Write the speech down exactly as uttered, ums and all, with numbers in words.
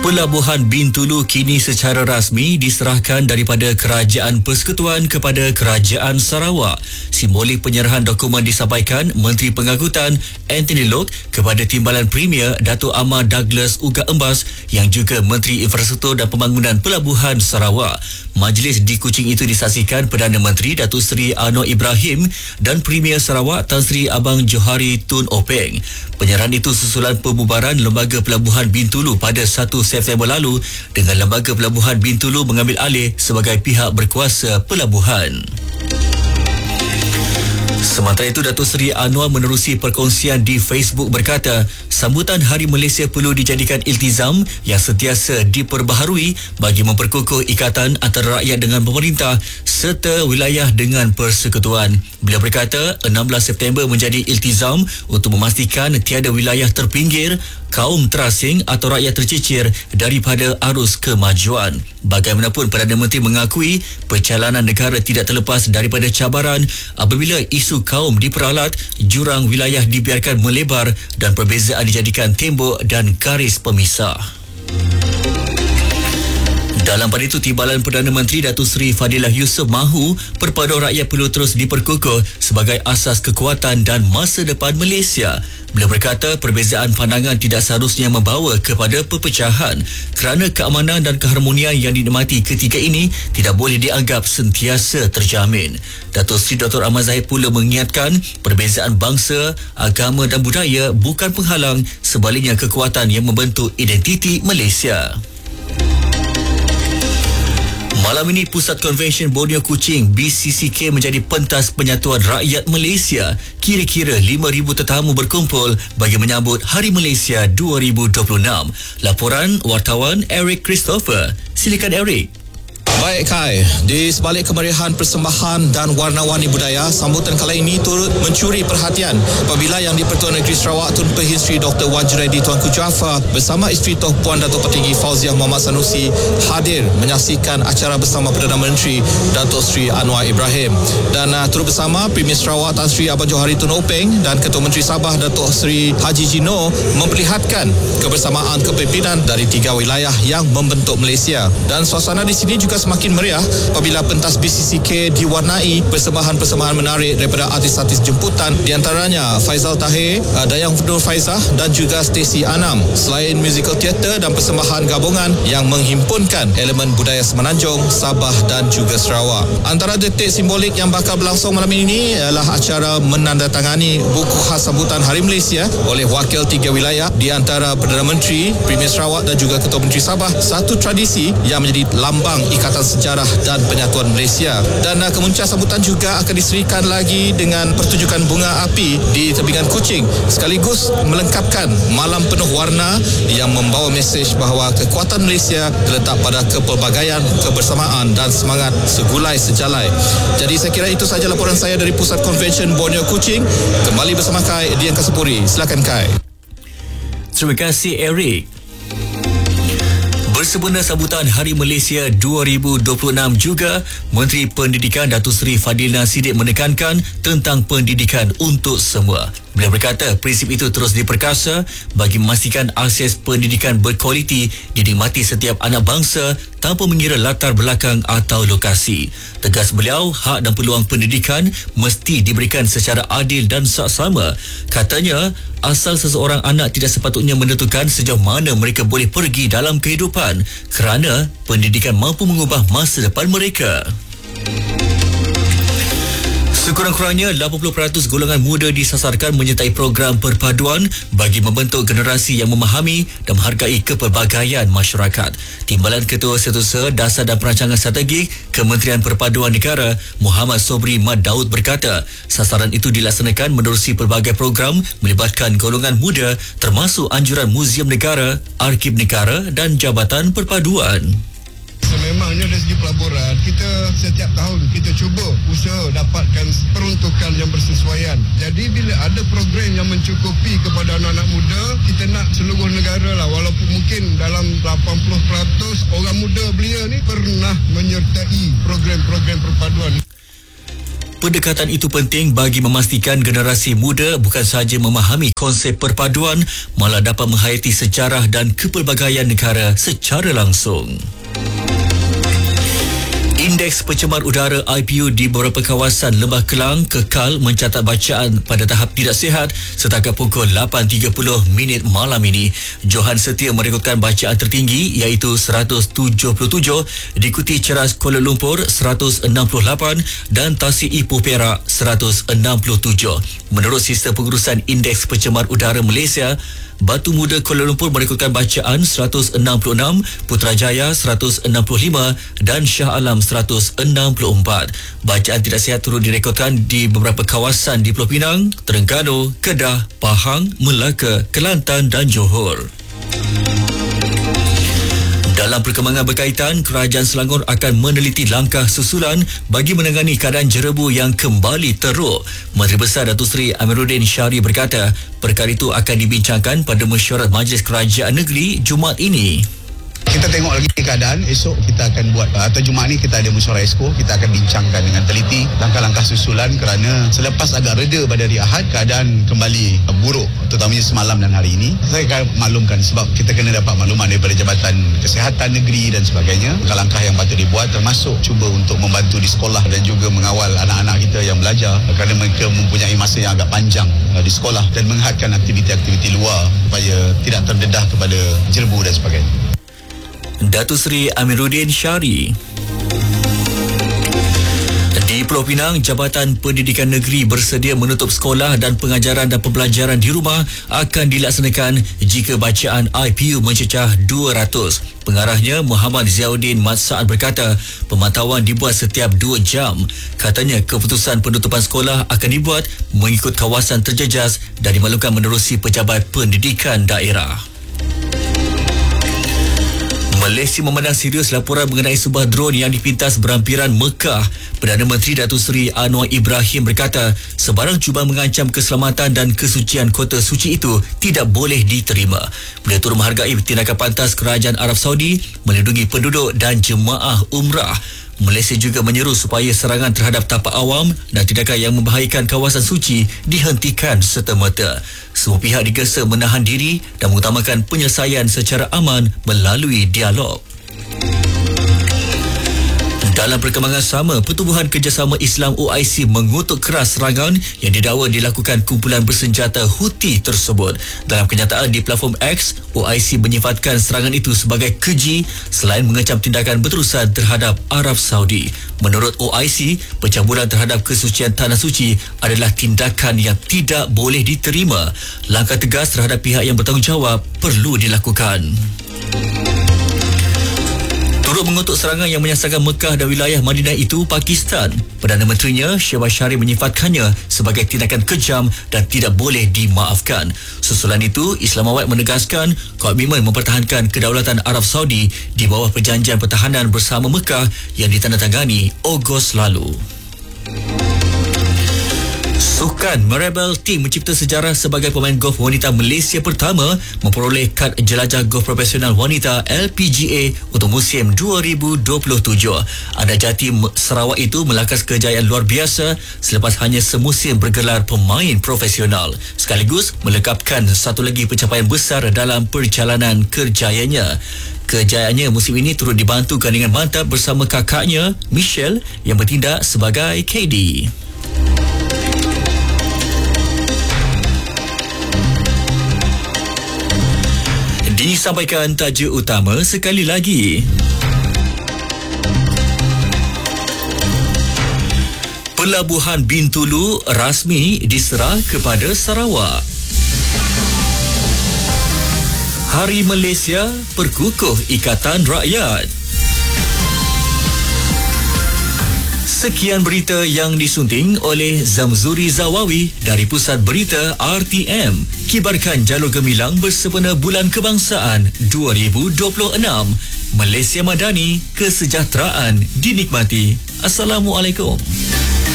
Pelabuhan Bintulu kini secara rasmi diserahkan daripada Kerajaan Persekutuan kepada Kerajaan Sarawak. Simbolik penyerahan dokumen disampaikan Menteri Pengangkutan Anthony Loke kepada Timbalan Premier Dato' Amar Douglas Uga Embas yang juga Menteri Infrastruktur dan Pembangunan Pelabuhan Sarawak. Majlis di Kuching itu disaksikan Perdana Menteri Datuk Seri Anwar Ibrahim dan Premier Sarawak Tan Sri Abang Johari Tun Openg. Penyerahan itu susulan pembubaran Lembaga Pelabuhan Bintulu pada satu September lalu dengan Lembaga Pelabuhan Bintulu mengambil alih sebagai pihak berkuasa pelabuhan. Sementara itu, Datuk Seri Anwar menerusi perkongsian di Facebook berkata, sambutan Hari Malaysia perlu dijadikan iltizam yang sentiasa diperbaharui bagi memperkukuh ikatan antara rakyat dengan pemerintah serta wilayah dengan persekutuan. Beliau berkata, enam belas September menjadi iltizam untuk memastikan tiada wilayah terpinggir, kaum terasing atau rakyat tercicir daripada arus kemajuan. Bagaimanapun, Perdana Menteri mengakui perjalanan negara tidak terlepas daripada cabaran apabila isu kaum diperalat, jurang wilayah dibiarkan melebar dan perbezaan dijadikan tembok dan garis pemisah. Dalam pada itu, Timbalan Perdana Menteri Datuk Seri Fadilah Yusof mahu perpaduan rakyat perlu terus diperkukuh sebagai asas kekuatan dan masa depan Malaysia. Beliau berkata perbezaan pandangan tidak seharusnya membawa kepada perpecahan kerana keamanan dan keharmonian yang dinikmati ketiga ini tidak boleh dianggap sentiasa terjamin. Datuk Seri Doktor Ahmad Zahid pula mengingatkan perbezaan bangsa, agama dan budaya bukan penghalang, sebaliknya kekuatan yang membentuk identiti Malaysia. Malam ini, Pusat Konvensyen Borneo Kuching B C C K menjadi pentas penyatuan rakyat Malaysia. Kira-kira lima ribu tetamu berkumpul bagi menyambut Hari Malaysia dua ribu dua puluh enam. Laporan wartawan Eric Christopher. Silakan Eric. Baik Kai, di sebalik kemeriahan persembahan dan warna-warni budaya, sambutan kali ini turut mencuri perhatian apabila Yang di-Pertuan Negeri Sarawak Tun Pehin Doktor Wajredi Tuanku Jaafar bersama isteri Toh Puan Datuk Petinggi Fauziah Muhammad Sanusi hadir menyaksikan acara bersama Perdana Menteri Datuk Seri Anwar Ibrahim dan uh, turut bersama Premier Sarawak Tan Sri Abang Johari Tun Openg dan Ketua Menteri Sabah Datuk Seri Haji Jino memperlihatkan kebersamaan kepimpinan dari tiga wilayah yang membentuk Malaysia. Dan suasana di sini juga semakin meriah apabila pentas B C C K diwarnai persembahan-persembahan menarik daripada artis-artis jemputan, di antaranya Faizal Tahir, Dayang Nur Faizah dan juga Stacey Anam. Selain musical theater dan persembahan gabungan yang menghimpunkan elemen budaya Semenanjung, Sabah dan juga Sarawak. Antara detik simbolik yang bakal berlangsung malam ini ialah acara menandatangani buku khas sambutan Hari Malaysia oleh wakil tiga wilayah di antara Perdana Menteri, Premier Sarawak dan juga Ketua Menteri Sabah, satu tradisi yang menjadi lambang ikatan sejarah dan penyatuan Malaysia. Dan uh, kemuncak sambutan juga akan diserikan lagi dengan pertunjukan bunga api di tebingan Kuching, sekaligus melengkapkan malam penuh warna yang membawa mesej bahawa kekuatan Malaysia terletak pada kepelbagaian, kebersamaan dan semangat segulai sejalai. Jadi saya kira itu sahaja laporan saya dari Pusat Konvensyen Borneo Kuching. Kembali bersama Kai, Dian Kasepuri. Silakan Kai. Terima kasih Eric. Bersempena sambutan Hari Malaysia dua ribu dua puluh enam juga, Menteri Pendidikan Datuk Seri Fadilina Siddiq menekankan tentang pendidikan untuk semua. Beliau berkata prinsip itu terus diperkasa bagi memastikan akses pendidikan berkualiti dinikmati setiap anak bangsa tanpa mengira latar belakang atau lokasi. Tegas beliau, hak dan peluang pendidikan mesti diberikan secara adil dan saksama. Katanya, asal seseorang anak tidak sepatutnya menentukan sejauh mana mereka boleh pergi dalam kehidupan kerana pendidikan mampu mengubah masa depan mereka. Sekurang-kurangnya lapan puluh peratus golongan muda disasarkan menyertai program perpaduan bagi membentuk generasi yang memahami dan menghargai kepelbagaian masyarakat. Timbalan Ketua Setiausaha Dasar dan Perancangan Strategik Kementerian Perpaduan Negara Muhammad Sobri Mat Daud berkata, sasaran itu dilaksanakan menerusi pelbagai program melibatkan golongan muda termasuk anjuran Muzium Negara, Arkib Negara dan Jabatan Perpaduan. Sememangnya dari segi pelaburan, kita setiap tahun kita cuba usaha dapatkan peruntukan yang bersesuaian. Jadi bila ada program yang mencukupi kepada anak-anak muda, kita nak seluruh negara lah, walaupun mungkin dalam lapan puluh peratus orang muda belia ni pernah menyertai program-program perpaduan. pendekatan itu penting bagi memastikan generasi muda bukan sahaja memahami konsep perpaduan, malah dapat menghayati sejarah dan kepelbagaian negara secara langsung. Indeks pencemar udara I P U di beberapa kawasan Lembah Kelang kekal mencatat bacaan pada tahap tidak sihat setakat pukul lapan tiga puluh minit malam ini. Johan Setia merekodkan bacaan tertinggi iaitu seratus tujuh puluh tujuh, diikuti Ceras Kuala Lumpur seratus enam puluh lapan dan Tasik Ipoh Perak seratus enam puluh tujuh. Menurut Sistem Pengurusan Indeks Pencemar Udara Malaysia, Batu Muda Kuala Lumpur merekodkan bacaan seratus enam puluh enam, Putrajaya seratus enam puluh lima dan Shah Alam seratus enam puluh empat. Bacaan tidak sihat turut direkodkan di beberapa kawasan di Pulau Pinang, Terengganu, Kedah, Pahang, Melaka, Kelantan dan Johor. Dalam perkembangan berkaitan, Kerajaan Selangor akan meneliti langkah susulan bagi menangani keadaan jerebu yang kembali teruk. Menteri Besar Datuk Seri Amiruddin Syari berkata, perkara itu akan dibincangkan pada mesyuarat Majlis Kerajaan Negeri Jumaat ini. Kita tengok lagi keadaan, esok kita akan buat, atau Jumaat ni kita ada mesyuarat Esko, kita akan bincangkan dengan teliti langkah-langkah susulan kerana selepas agak reda pada hari Ahad, keadaan kembali buruk, terutamanya semalam dan hari ini. Saya akan maklumkan sebab kita kena dapat makluman daripada Jabatan Kesihatan Negeri dan sebagainya. Langkah-langkah yang patut dibuat termasuk cuba untuk membantu di sekolah dan juga mengawal anak-anak kita yang belajar kerana mereka mempunyai masa yang agak panjang di sekolah dan menghadkan aktiviti-aktiviti luar supaya tidak terdedah kepada jerebu dan sebagainya. Datuk Seri Amiruddin Syari. Di Pulau Pinang, Jabatan Pendidikan Negeri bersedia menutup sekolah dan pengajaran dan pembelajaran di rumah akan dilaksanakan jika bacaan I P U mencecah dua ratus. Pengarahnya Muhammad Ziauddin Mat Saad berkata, pemantauan dibuat setiap dua jam. Katanya keputusan penutupan sekolah akan dibuat mengikut kawasan terjejas dan dimaklumkan menerusi Pejabat Pendidikan Daerah. Malaysia memandang serius laporan mengenai sebuah drone yang dipintas berampiran Mekah. Perdana Menteri Datuk Seri Anwar Ibrahim berkata, sebarang cubaan mengancam keselamatan dan kesucian kota suci itu tidak boleh diterima. Beliau turut menghargai tindakan pantas Kerajaan Arab Saudi melindungi penduduk dan jemaah umrah. Malaysia juga menyeru supaya serangan terhadap tapak awam dan tindakan yang membahayakan kawasan suci dihentikan serta-merta. Semua pihak digesa menahan diri dan mengutamakan penyelesaian secara aman melalui dialog. Dalam perkembangan sama, Pertubuhan Kerjasama Islam O I C mengutuk keras serangan yang didakwa dilakukan kumpulan bersenjata Houthi tersebut. Dalam kenyataan di platform X, O I C menyifatkan serangan itu sebagai keji selain mengecam tindakan berterusan terhadap Arab Saudi. Menurut O I C, pencabulan terhadap kesucian Tanah Suci adalah tindakan yang tidak boleh diterima. Langkah tegas terhadap pihak yang bertanggungjawab perlu dilakukan. Turut mengutuk serangan yang menyasarkan Mekah dan wilayah Madinah itu, Pakistan. Perdana Menterinya, Shehbaz Sharif menyifatkannya sebagai tindakan kejam dan tidak boleh dimaafkan. Susulan itu, Islamabad menegaskan komitmen mempertahankan kedaulatan Arab Saudi di bawah perjanjian pertahanan bersama Mekah yang ditandatangani Ogos lalu. Sukan Mirabel Team mencipta sejarah sebagai pemain golf wanita Malaysia pertama memperoleh kad jelajah golf profesional wanita L P G A untuk musim dua ribu dua puluh tujuh. Anak jati Sarawak itu melakas kejayaan luar biasa selepas hanya semusim bergelar pemain profesional, sekaligus melengkapkan satu lagi pencapaian besar dalam perjalanan kerjayanya. Kejayaannya musim ini turut dibantu gandingan mantap bersama kakaknya Michelle yang bertindak sebagai K D. Disampaikan tajuk utama sekali lagi. Pelabuhan Bintulu rasmi diserah kepada Sarawak. Hari Malaysia perkukuh Ikatan Rakyat. Sekian berita yang disunting oleh Zamzuri Zawawi dari Pusat Berita R T M. Kibarkan jalur gemilang bersempena Bulan Kebangsaan dua ribu dua puluh enam. Malaysia Madani, kesejahteraan dinikmati. Assalamualaikum.